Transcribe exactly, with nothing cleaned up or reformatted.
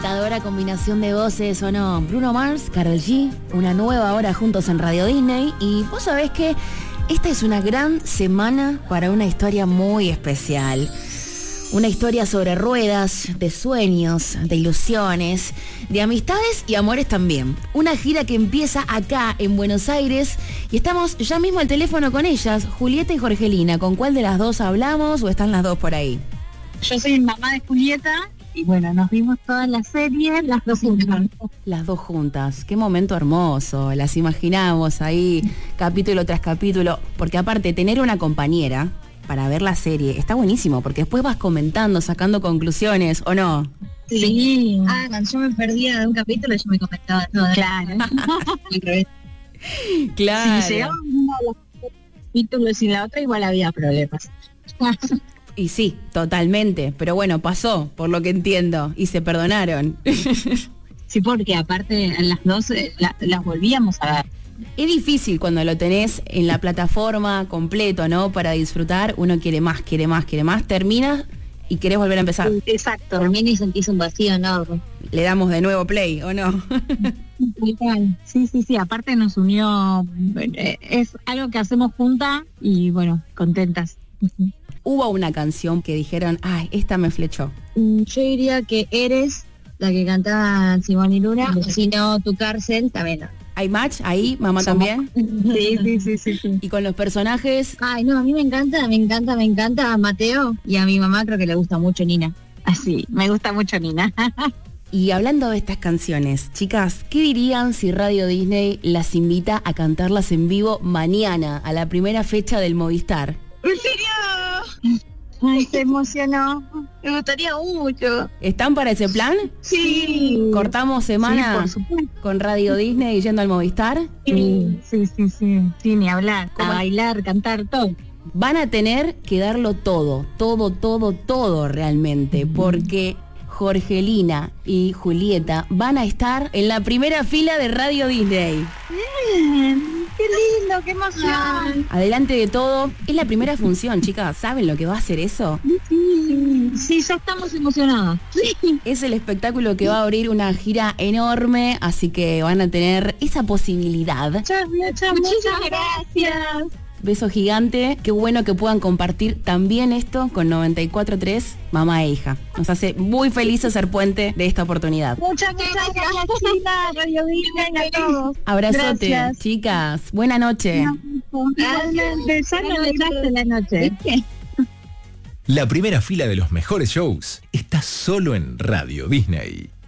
encantadora combinación de voces, ¿o no? Bruno Mars, Karol G, una nueva hora juntos en Radio Disney. Y vos sabés que esta es una gran semana para una historia muy especial. Una historia sobre ruedas, de sueños, de ilusiones, de amistades y amores también. Una gira que empieza acá en Buenos Aires y estamos ya mismo al teléfono con ellas, Julieta y Jorgelina. ¿Con cuál de las dos hablamos o están las dos por ahí? Yo soy mamá de Julieta y bueno, nos vimos todas las series, las dos juntas. Las dos juntas, qué momento hermoso, las imaginamos ahí capítulo tras capítulo, porque aparte tener una compañera para ver la serie está buenísimo, porque después vas comentando, sacando conclusiones, ¿o no? Sí. Ah, cuando yo me perdía de un capítulo yo me comentaba todo. Claro. Claro. Si llegaba uno de los capítulos y la otra igual había problemas. Y sí, totalmente, pero bueno, pasó, por lo que entiendo, y se perdonaron. Sí, porque aparte las dos eh, la, las volvíamos a ver. Es difícil cuando lo tenés en la plataforma completo, ¿no? Para disfrutar, uno quiere más, quiere más, quiere más, termina y querés volver a empezar. Exacto, termina y sentís un vacío enorme. Le damos de nuevo play, ¿o no? Sí, sí, sí, aparte nos unió, es algo que hacemos juntas y bueno, contentas. Hubo una canción que dijeron, ay, esta me flechó. Yo diría que Eres, la que cantaba Simón y Luna, o si no, Tu Cárcel, también. ¿Hay match ahí, mamá también? Sí, sí, sí, sí, sí. Y con los personajes. Ay, no, a mí me encanta, me encanta, me encanta Mateo y a mi mamá creo que le gusta mucho Nina. Así, me gusta mucho Nina. Y hablando de estas canciones, chicas, ¿qué dirían si Radio Disney las invita a cantarlas en vivo mañana, a la primera fecha del Movistar? ¿En serio? Ay, se emocionó. Me gustaría mucho. ¿Están para ese plan? Sí. ¿Cortamos semana sí, por supuesto. con Radio Disney yendo al Movistar? Sí, sí, sí, sí. Sí, ni hablar. A bailar, cantar, todo. Van a tener que darlo todo, todo, todo, todo realmente, mm. porque Jorgelina y Julieta van a estar en la primera fila de Radio Disney. Bien, qué lindo, qué emoción. Adelante de todo, es la primera función, chicas. ¿Saben lo que va a ser eso? Sí, sí, ya estamos emocionadas. Sí. Es el espectáculo que va a abrir una gira enorme, así que van a tener esa posibilidad. Muchas, muchas, muchas gracias. Beso gigante, qué bueno que puedan compartir también esto con noventa y cuatro punto tres, mamá e hija. Nos hace muy felices ser puente de esta oportunidad. Muchas, muchas gracias, chicas, Radio Disney, a todos. Abrazote, gracias. Chicas. Buena noche. Realmente, ya no dejaste la noche. La primera fila de los mejores shows está solo en Radio Disney.